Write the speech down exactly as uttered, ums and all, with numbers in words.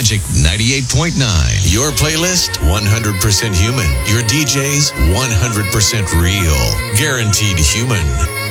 Magic ninety-eight point nine. Your playlist, one hundred percent human. Your D Js, one hundred percent real. Guaranteed human.